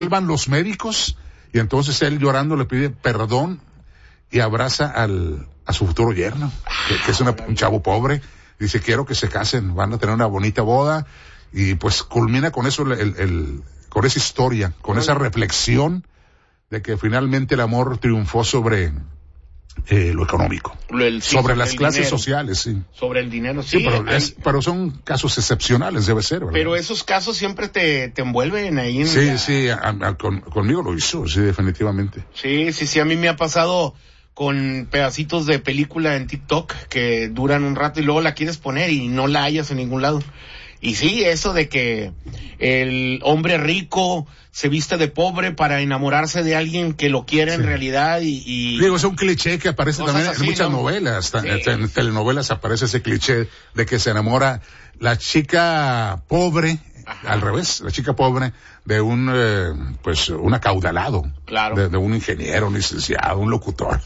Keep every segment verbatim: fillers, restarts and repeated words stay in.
vuelvan los médicos, y entonces él llorando le pide perdón y abraza al a su futuro yerno, que, que es una, un chavo pobre. Dice, quiero que se casen, van a tener una bonita boda, y pues culmina con eso, el, el, el con esa historia, con esa reflexión de que finalmente el amor triunfó sobre eh, lo económico, el, sí, sobre, sobre las clases dinero. sociales, sí. Sobre el dinero, sí. Sí, pero, hay, es, pero son casos excepcionales, debe ser, ¿verdad? Pero esos casos siempre te, te envuelven ahí en Sí, la... sí, a, a, con, conmigo lo hizo, sí, definitivamente. Sí, sí, sí, a mí me ha pasado con pedacitos de película en TikTok que duran un rato y luego la quieres poner y no la hallas en ningún lado. Y sí, eso de que el hombre rico se viste de pobre para enamorarse de alguien que lo quiere sí. en realidad y, y... Digo, es un cliché que aparece también así, en muchas ¿no? novelas, sí. en telenovelas aparece ese cliché de que se enamora la chica pobre, Ajá. al revés, la chica pobre de un, eh, pues, un acaudalado. Claro. De, de un ingeniero, un licenciado, un locutor.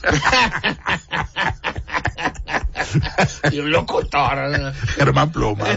Y un locutor. Germán Pluma.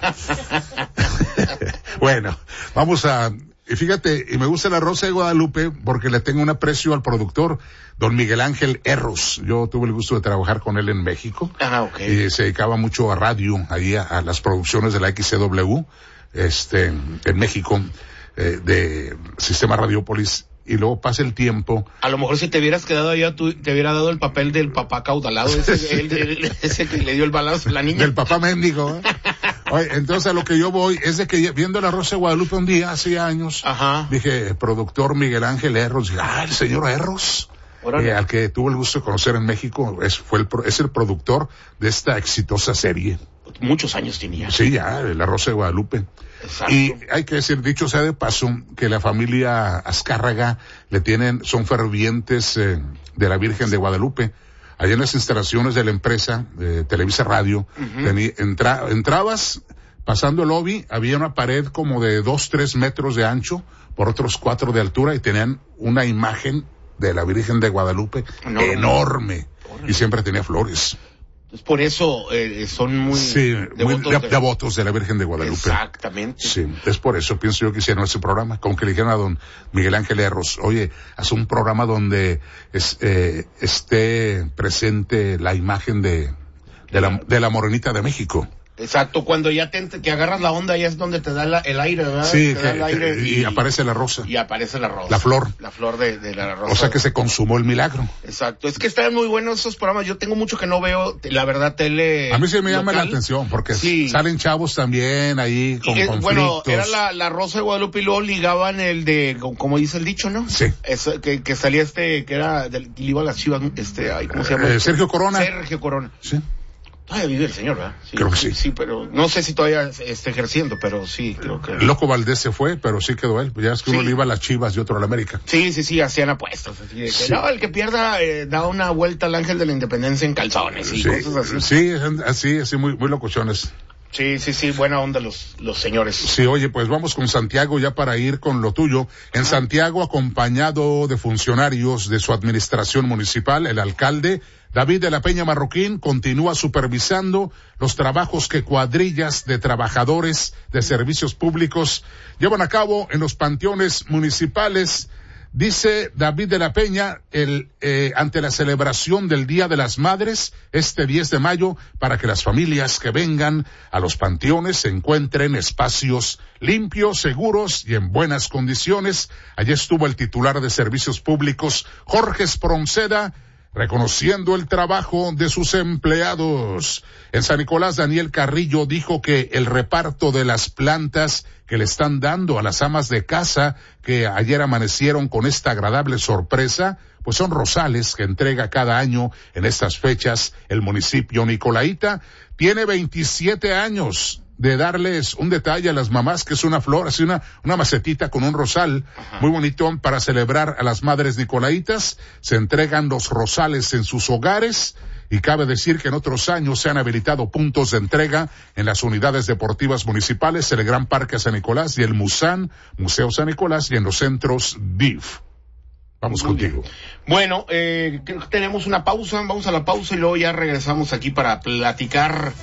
Bueno, vamos a... Y fíjate, y me gusta La Rosa de Guadalupe porque le tengo un aprecio al productor, don Miguel Ángel Erros. Yo tuve el gusto de trabajar con él en México. Ah, ok. Y se dedicaba mucho a radio, ahí a, a las producciones de la X C W, este, en México, eh, de Sistema Radiopolis. Y luego pasa el tiempo. A lo mejor si te hubieras quedado allá, tú, te hubiera dado el papel del papá caudalado, ese, sí. el, el, ese que le dio el balazo a la niña. Del papá mendigo, ¿eh? Oye, entonces a lo que yo voy es de que viendo La Rosa de Guadalupe un día, hace años, Ajá. dije, productor Miguel Ángel Erros, dije, ah, el señor Erros, eh, al que tuve el gusto de conocer en México, es, fue el, es el productor de esta exitosa serie. Muchos años tenía. Sí, ya, La Rosa de Guadalupe. Exacto. Y hay que decir, dicho sea de paso, que la familia Azcárraga le tienen, son fervientes eh, de la Virgen de Guadalupe. Allá en las instalaciones de la empresa, de Televisa Radio, uh-huh. tení, entra, entrabas, pasando el lobby, había una pared como de dos, tres metros de ancho, por otros cuatro de altura, y tenían una imagen de la Virgen de Guadalupe no, enorme, no. y siempre tenía flores. Entonces, por eso eh, son muy sí, devotos, muy de, de... devotos de la Virgen de Guadalupe. Exactamente. Sí, es por eso pienso yo que hicieron ese programa, como que le dijeron a don Miguel Ángel Erros, oye, haz un programa donde es, eh, esté presente la imagen de, de la, de la Morenita de México. Exacto, cuando ya te, que agarras la onda, ya es donde te da la, el aire, ¿verdad? Sí, te que, da el aire que, y, y aparece la rosa. Y aparece la rosa. La flor. La flor de, de la rosa. O sea que se consumó el milagro. Exacto, es que están muy buenos esos programas. Yo tengo mucho que no veo, la verdad, tele. A mí sí me llama la atención, porque sí. salen chavos también ahí con y, conflictos. Bueno, era la, la Rosa de Guadalupe y luego ligaban el de, como dice el dicho, ¿no? Sí. Es, que, que salía este, que era, del, que iba a la ciudad, este, ay, ¿cómo se llama? Eh, Sergio Corona. Sergio Corona. Sí. Todavía vive el señor, ¿verdad? Sí, creo que sí, sí. Sí, pero no sé si todavía está ejerciendo, pero sí, creo que... Loco Valdés se fue, pero sí quedó él. Ya es que sí. uno le iba a las Chivas y otro a la América. Sí, sí, sí, hacían apuestas. Así de que, sí. no, el que pierda eh, da una vuelta al Ángel de la Independencia en calzones y sí. cosas así. Sí, así, así, muy, muy locochones. Sí, sí, sí, buena onda los, los señores. Sí, oye, pues vamos con Santiago ya para ir con lo tuyo. En Santiago, acompañado de funcionarios de su administración municipal, el alcalde David de la Peña Marroquín continúa supervisando los trabajos que cuadrillas de trabajadores de servicios públicos llevan a cabo en los panteones municipales. Dice David de la Peña, el, eh, ante la celebración del Día de las Madres, este diez de mayo, para que las familias que vengan a los panteones se encuentren espacios limpios, seguros y en buenas condiciones. Allí estuvo el titular de Servicios Públicos, Jorge Espronceda, reconociendo el trabajo de sus empleados. En San Nicolás, Daniel Carrillo dijo que el reparto de las plantas que le están dando a las amas de casa que ayer amanecieron con esta agradable sorpresa, pues son rosales que entrega cada año en estas fechas el municipio nicolaita. Tiene veintisiete años de darles un detalle a las mamás, que es una flor, así una, una macetita con un rosal, Ajá. muy bonito para celebrar a las madres nicolaitas. Se entregan los rosales en sus hogares y cabe decir que en otros años se han habilitado puntos de entrega en las unidades deportivas municipales, el Gran Parque San Nicolás y el Musan, Museo San Nicolás, y en los centros D I F. Vamos Muy contigo. Bien. Bueno, eh, creo que tenemos una pausa, vamos a la pausa y luego ya regresamos aquí para platicar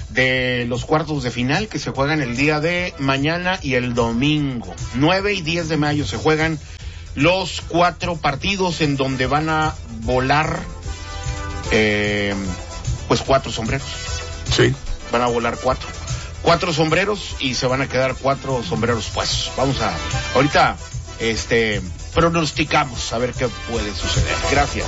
de los cuartos de final que se juegan el día de mañana y el domingo. nueve y diez de mayo se juegan los cuatro partidos en donde van a volar eh, pues cuatro sombreros. Sí. Van a volar cuatro. Cuatro sombreros y se van a quedar cuatro sombreros pues. Vamos a, ahorita, este, pronosticamos a ver qué puede suceder. Gracias.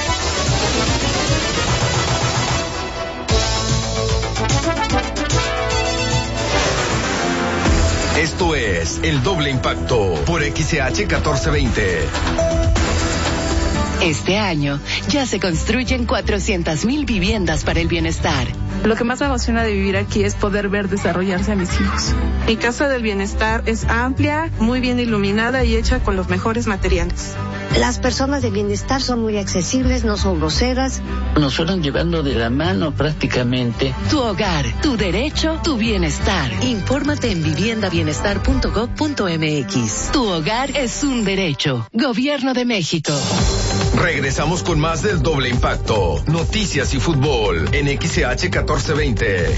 Esto es El Doble Impacto por X C H catorce veinte. Este año ya se construyen cuatrocientas mil viviendas para el bienestar. Lo que más me emociona de vivir aquí es poder ver desarrollarse a mis hijos. Mi casa del bienestar es amplia, muy bien iluminada y hecha con los mejores materiales. Las personas de bienestar son muy accesibles, no son groseras. Nos fueron llevando de la mano prácticamente. Tu hogar, tu derecho, tu bienestar. Infórmate en vivienda bienestar punto gob punto eme equis. Tu hogar es un derecho. Gobierno de México. Regresamos con más del Doble Impacto. Noticias y fútbol en X C H catorce veinte.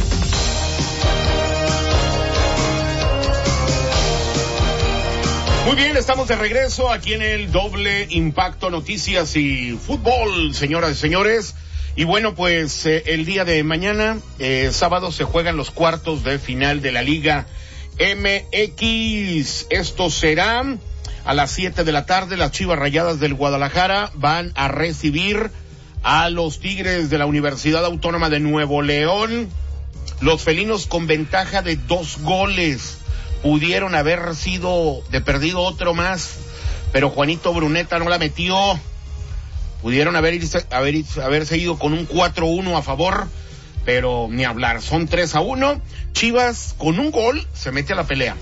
Muy bien, estamos de regreso aquí en el Doble Impacto, noticias y fútbol, señoras y señores. Y bueno, pues eh, el día de mañana, eh, sábado, se juegan los cuartos de final de la Liga M X. Esto será a las siete de la tarde. Las Chivas Rayadas del Guadalajara van a recibir a los Tigres de la Universidad Autónoma de Nuevo León. Los felinos con ventaja de dos goles. Pudieron haber sido de perdido otro más, pero Juanito Bruneta no la metió. Pudieron haber irse, haber, haberse ido con un cuatro uno a favor, pero ni hablar. Son tres a uno. Chivas con un gol se mete a la pelea.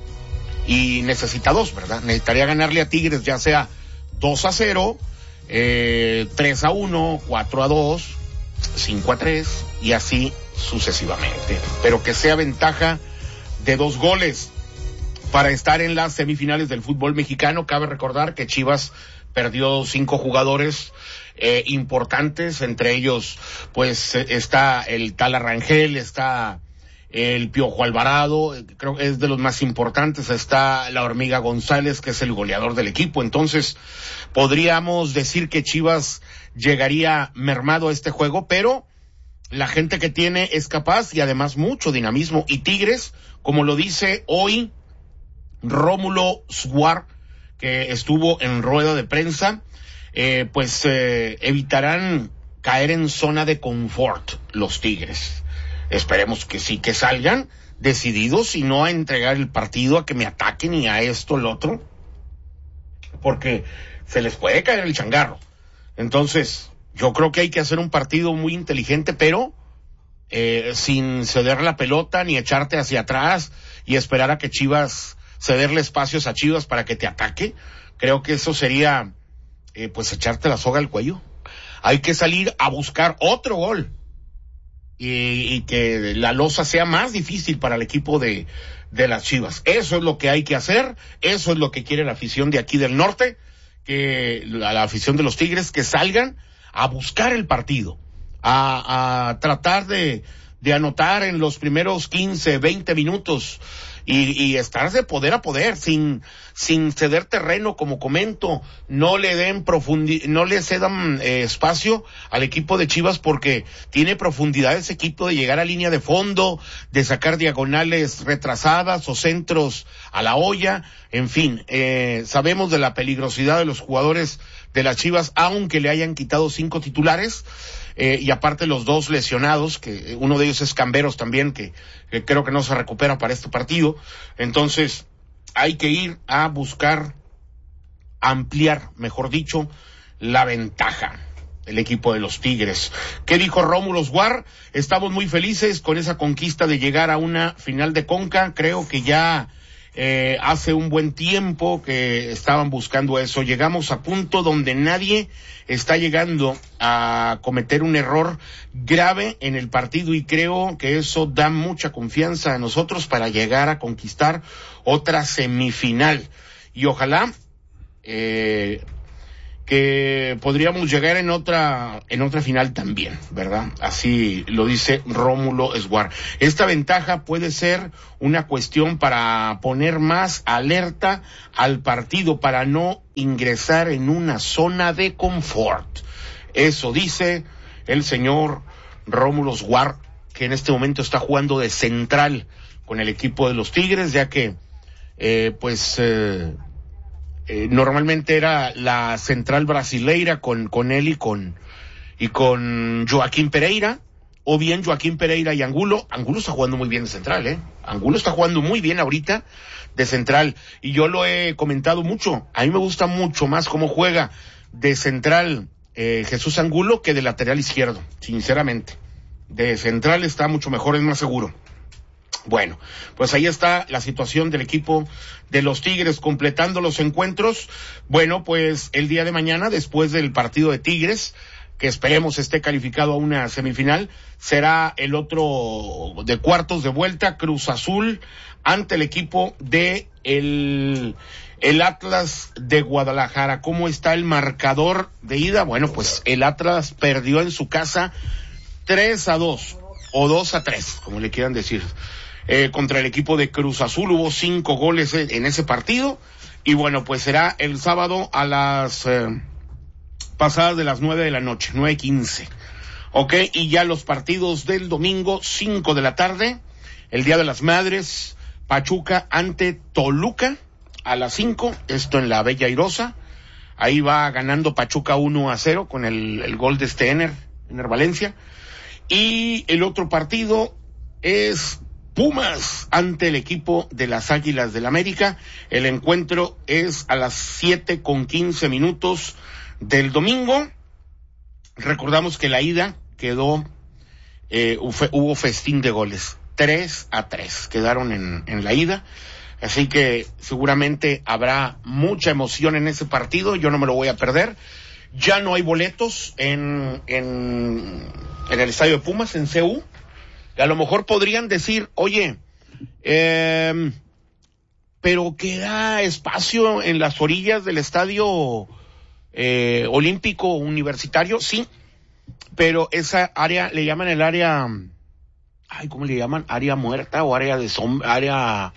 Y necesita dos, ¿verdad? Necesitaría ganarle a Tigres, ya sea dos a cero, eh, tres a uno, cuatro a dos, cinco a tres, y así sucesivamente. Pero que sea ventaja de dos goles para estar en las semifinales del fútbol mexicano. Cabe recordar que Chivas perdió cinco jugadores eh, importantes, entre ellos pues está el Tala Rangel, está el Piojo Alvarado, creo que es de los más importantes, está la Hormiga González, que es el goleador del equipo. Entonces podríamos decir que Chivas llegaría mermado a este juego, pero la gente que tiene es capaz y además mucho dinamismo. Y Tigres, como lo dice hoy Rómulo Suar, que estuvo en rueda de prensa, eh, pues eh, evitarán caer en zona de confort los Tigres. Esperemos que sí, que salgan decididos y no a entregar el partido, a que me ataquen y a esto, el otro, porque se les puede caer el changarro. Entonces, yo creo que hay que hacer un partido muy inteligente, pero eh, sin ceder la pelota ni echarte hacia atrás y esperar a que Chivas, cederle espacios a Chivas para que te ataque. Creo que eso sería eh, pues echarte la soga al cuello. Hay que salir a buscar otro gol y, y que la losa sea más difícil para el equipo de, de las Chivas. Eso es lo que hay que hacer, eso es lo que quiere la afición de aquí del norte, que la, la afición de los Tigres, que salgan a buscar el partido, a, a tratar de, de anotar en los primeros quince, veinte minutos y, y estar de poder a poder, sin, sin ceder terreno, como comento. No le den profundi- no le cedan eh, espacio al equipo de Chivas, porque tiene profundidad ese equipo de llegar a línea de fondo, de sacar diagonales retrasadas o centros a la olla. En fin, eh, sabemos de la peligrosidad de los jugadores de las Chivas, aunque le hayan quitado cinco titulares. Eh, y aparte los dos lesionados, que uno de ellos es Camberos también, que, que creo que no se recupera para este partido. Entonces hay que ir a buscar ampliar, mejor dicho, la ventaja el equipo de los Tigres. ¿Qué dijo Rómulo Suar? Estamos muy felices con esa conquista de llegar a una final de Conca. Creo que ya eh, hace un buen tiempo que estaban buscando eso. Llegamos a punto donde nadie está llegando a cometer un error grave en el partido, y creo que eso da mucha confianza a nosotros para llegar a conquistar otra semifinal. Y ojalá, eh, que podríamos llegar en otra en otra final también, ¿verdad? Así lo dice Rómulo Esguar. Esta ventaja puede ser una cuestión para poner más alerta al partido, para no ingresar en una zona de confort. Eso dice el señor Rómulo Esguar, que en este momento está jugando de central con el equipo de los Tigres, ya que eh, pues eh, Eh, normalmente era la central brasileira con, con él y con, y con Joaquín Pereira, o bien Joaquín Pereira y Angulo. Angulo está jugando muy bien de central, eh. Angulo está jugando muy bien ahorita de central, y yo lo he comentado mucho. A mí me gusta mucho más cómo juega de central eh, Jesús Angulo que de lateral izquierdo, sinceramente. De central está mucho mejor, es más seguro. Bueno, pues ahí está la situación del equipo de los Tigres completando los encuentros. Bueno, pues el día de mañana, después del partido de Tigres, que esperemos esté calificado a una semifinal, será el otro de cuartos de vuelta, Cruz Azul, ante el equipo de el, el Atlas de Guadalajara. ¿Cómo está el marcador de ida? Bueno, pues el Atlas perdió en su casa tres a dos, o dos a tres, como le quieran decir. Eh, contra el equipo de Cruz Azul hubo cinco goles en ese partido, y bueno, pues será el sábado a las eh, pasadas de las nueve de la noche, nueve quince, ok, y ya los partidos del domingo, cinco de la tarde, el Día de las Madres, Pachuca ante Toluca a las cinco, esto en la Bella Airosa. Ahí va ganando Pachuca uno a cero con el, el gol de este Ener, Ener Valencia, y el otro partido es Pumas ante el equipo de las Águilas del América. El encuentro es a las siete con quince minutos del domingo. Recordamos que la ida quedó, eh, hubo festín de goles, tres a tres quedaron en, en la ida, así que seguramente habrá mucha emoción en ese partido. Yo no me lo voy a perder. Ya no hay boletos en, en, en el estadio de Pumas, en C U. A lo mejor podrían decir, oye, eh, pero queda espacio en las orillas del estadio eh, olímpico universitario, sí, pero esa área le llaman el área, ay, ¿cómo le llaman? Área muerta o área de sombra, área,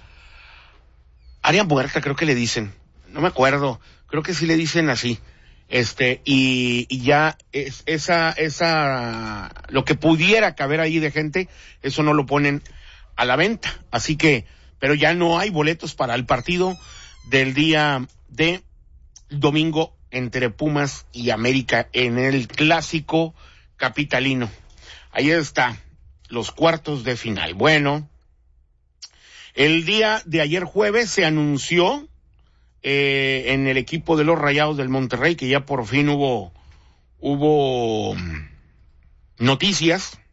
área muerta creo que le dicen, no me acuerdo, creo que sí le dicen así. Este, y, y ya es, esa, esa, lo que pudiera caber ahí de gente, eso no lo ponen a la venta. Así que, pero ya no hay boletos para el partido del día de domingo entre Pumas y América en el clásico capitalino. Ahí está, los cuartos de final. Bueno, el día de ayer jueves se anunció Eh, en el equipo de los Rayados del Monterrey, que ya por fin hubo hubo noticias.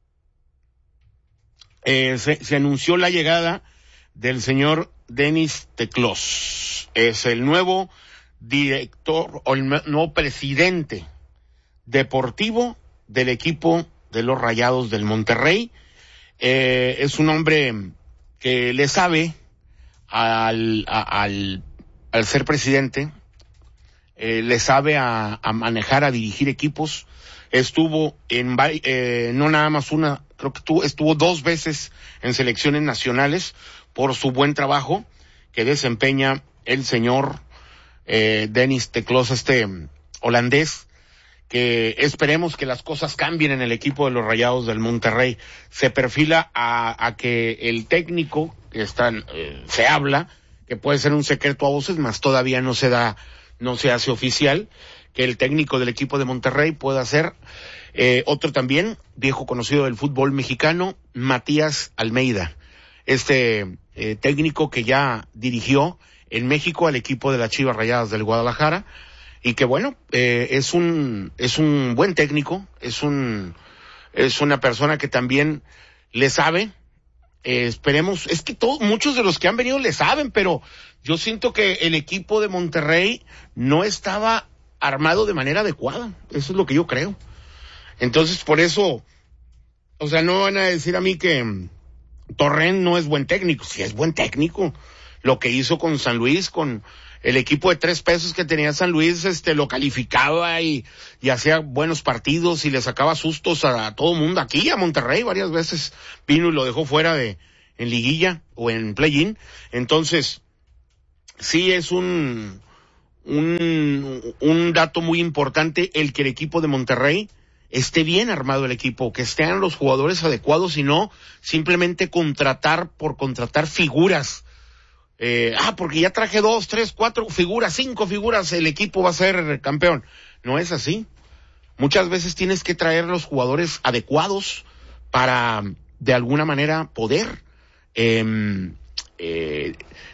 Eh, se, se anunció la llegada del señor Denis Teclós. Es el nuevo director o el nuevo presidente deportivo del equipo de los Rayados del Monterrey. Eh, es un hombre que le sabe al, a, al al ser presidente, eh, le sabe a, a manejar, a dirigir equipos. Estuvo en, eh, no nada más una, creo que estuvo, estuvo dos veces en selecciones nacionales por su buen trabajo que desempeña el señor eh, Denis Teclós, este holandés, que esperemos que las cosas cambien en el equipo de los Rayados del Monterrey. Se perfila a, a que el técnico, que está, eh, se habla, que puede ser un secreto a voces, más todavía no se da, no se hace oficial, que el técnico del equipo de Monterrey pueda ser eh, otro también, viejo conocido del fútbol mexicano, Matías Almeida, este eh, técnico que ya dirigió en México al equipo de las Chivas Rayadas del Guadalajara, y que bueno, eh, es un, es un buen técnico, es un, es una persona que también le sabe. Eh, esperemos, es que todos, muchos de los que han venido le saben, pero yo siento que el equipo de Monterrey no estaba armado de manera adecuada, eso es lo que yo creo. Entonces, por eso, o sea, no van a decir a mí que Torrent no es buen técnico, sí es buen técnico. Lo que hizo con San Luis, con el equipo de tres pesos que tenía San Luis, este, lo calificaba y, y hacía buenos partidos y le sacaba sustos a, a todo mundo. Aquí a Monterrey varias veces vino y lo dejó fuera de, en liguilla o en play-in. Entonces, sí es un, un, un dato muy importante el que el equipo de Monterrey esté bien armado, el equipo, que estén los jugadores adecuados y no simplemente contratar por contratar figuras. Eh, ah, porque ya traje dos, tres, cuatro figuras, cinco figuras, el equipo va a ser campeón. No es así. Muchas veces tienes que traer los jugadores adecuados para, de alguna manera, poder eh, eh,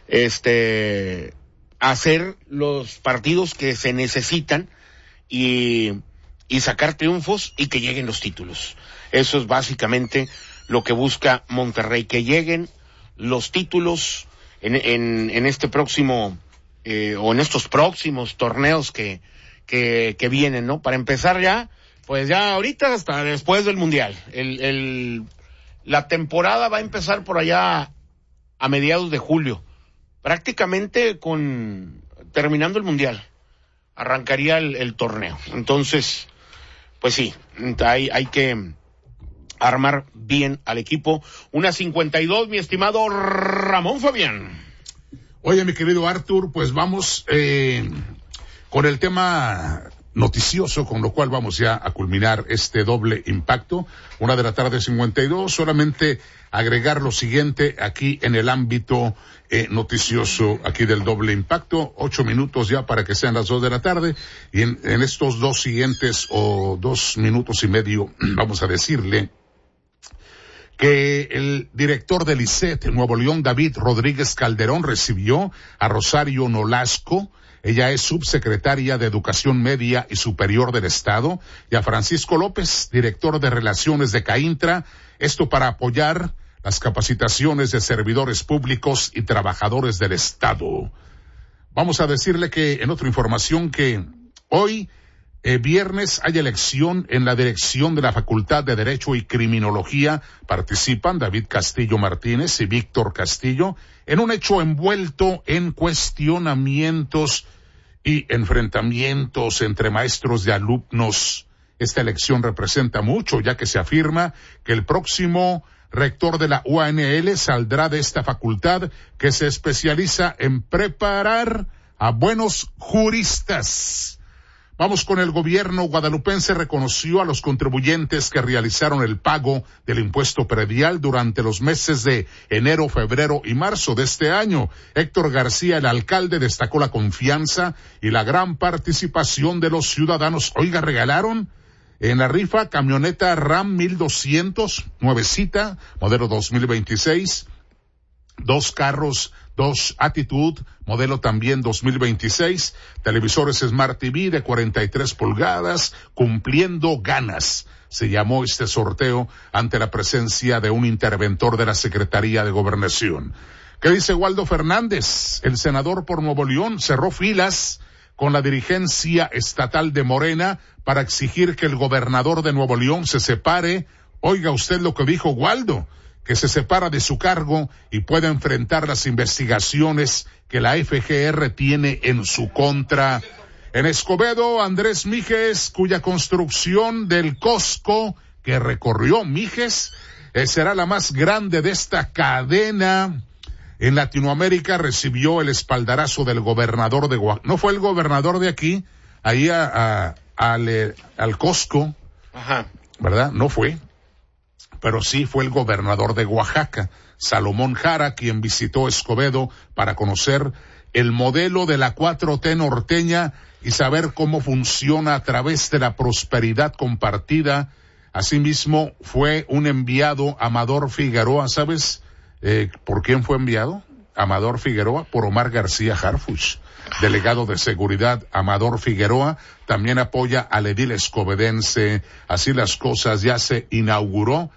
este hacer los partidos que se necesitan y y sacar triunfos y que lleguen los títulos. Eso es básicamente lo que busca Monterrey, que lleguen los títulos en, en, en este próximo, eh, o en estos próximos torneos que, que, que vienen, ¿no? Para empezar ya, pues ya ahorita hasta después del Mundial. El, el, la temporada va a empezar por allá a mediados de julio, prácticamente con, terminando el Mundial, arrancaría el, el torneo. Entonces, pues sí, hay, hay que armar bien al equipo. Una cincuenta y dos, mi estimado Ramón Fabián. Oye, mi querido Artur, pues vamos eh, con el tema noticioso, con lo cual vamos ya a culminar este doble impacto. Una de la tarde, cincuenta y dos, solamente agregar lo siguiente aquí en el ámbito eh, noticioso aquí del doble impacto. Ocho minutos ya para que sean las dos de la tarde, y en, en estos dos siguientes o dos minutos y medio vamos a decirle que el director del I C E T Nuevo León, David Rodríguez Calderón, recibió a Rosario Nolasco. Ella es subsecretaria de Educación Media y Superior del Estado, y a Francisco López, director de Relaciones de CAINTRA, esto para apoyar las capacitaciones de servidores públicos y trabajadores del Estado. Vamos a decirle que, en otra información, que hoy, eh, viernes, hay elección en la dirección de la Facultad de Derecho y Criminología. Participan David Castillo Martínez y Víctor Castillo en un hecho envuelto en cuestionamientos y enfrentamientos entre maestros y alumnos. Esta elección representa mucho, ya que se afirma que el próximo rector de la U A N L saldrá de esta facultad, que se especializa en preparar a buenos juristas. Vamos con el gobierno guadalupense. Reconoció a los contribuyentes que realizaron el pago del impuesto predial durante los meses de enero, febrero y marzo de este año. Héctor García, el alcalde, destacó la confianza y la gran participación de los ciudadanos. Oiga, regalaron en la rifa camioneta RAM mil doscientos, nuevecita, modelo dos mil veintiséis, dos carros, dos Attitude, modelo también dos mil veintiséis, televisores Smart T V de cuarenta y tres pulgadas, cumpliendo ganas. Se llamó este sorteo ante la presencia de un interventor de la Secretaría de Gobernación. ¿Qué dice Waldo Fernández? El senador por Nuevo León cerró filas con la dirigencia estatal de Morena para exigir que el gobernador de Nuevo León se separe. Oiga usted lo que dijo Waldo, que se separa de su cargo y puede enfrentar las investigaciones que la F G R tiene en su contra. En Escobedo, Andrés Mijes, cuya construcción del Costco que recorrió Mijes eh, será la más grande de esta cadena en Latinoamérica, recibió el espaldarazo del gobernador de Oaxaca. No fue el gobernador de aquí, ahí a, a, al, al Costco, Ajá. ¿verdad? No fue. Pero sí fue el gobernador de Oaxaca, Salomón Jara, quien visitó Escobedo para conocer el modelo de la cuatro T norteña y saber cómo funciona a través de la prosperidad compartida. Asimismo, fue un enviado, Amador Figueroa. ¿Sabes eh, por quién fue enviado? Amador Figueroa, por Omar García Harfuch, delegado de seguridad. Amador Figueroa también apoya al edil escobedense. Así las cosas, ya se inauguró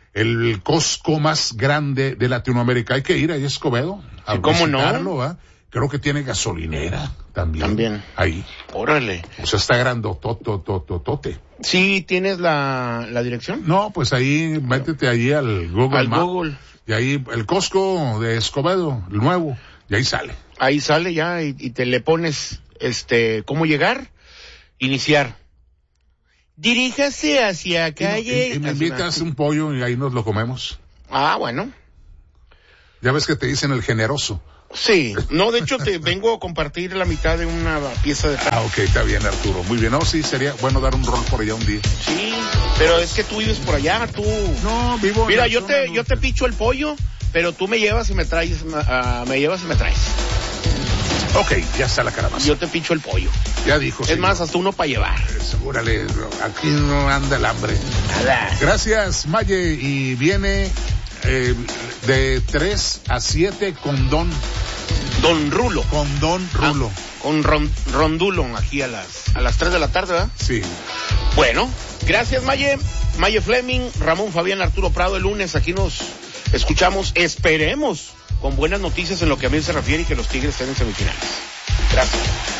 el Costco más grande de Latinoamérica. Hay que ir ahí a Escobedo a sí, ¿cómo visitarlo, no? ¿va? Creo que tiene gasolinera también. También. Ahí. Órale. O sea, está grandototototote. ¿Sí tienes la, la dirección? No, pues ahí, métete ahí al Google Al Maps. Google. Y ahí, el Costco de Escobedo, el nuevo, y ahí sale. Ahí sale ya y, y te le pones, este, cómo llegar, iniciar. Diríjase hacia calle. Y, y, y me invitas un pollo y ahí nos lo comemos. Ah, bueno. Ya ves que te dicen el generoso. Sí, no, de hecho te vengo a compartir la mitad de una pieza de... Ah, ok, está bien, Arturo. Muy bien, no, sí, sería bueno dar un rol por allá un día. Sí, pero es que tú vives por allá, tú... No, vivo... Mira, yo te, no, yo te picho el pollo, pero tú me llevas y me traes, uh, me llevas y me traes. Ok, ya está la calabaza. Yo te picho el pollo. Ya dijo. Es señor. Más, hasta uno para llevar. Órale, aquí no anda el hambre. Nada. Gracias, Maye, y viene... Eh, de tres a siete con Don Don Rulo. Con Don Rulo. Ah, con Ron, Rondulo aquí a las a las tres de la tarde, ¿verdad? Sí. Bueno, gracias, Maye. Maye Fleming, Ramón Fabián, Arturo Prado. El lunes aquí nos escuchamos. Esperemos con buenas noticias en lo que a mí se refiere y que los Tigres estén en semifinales. Gracias.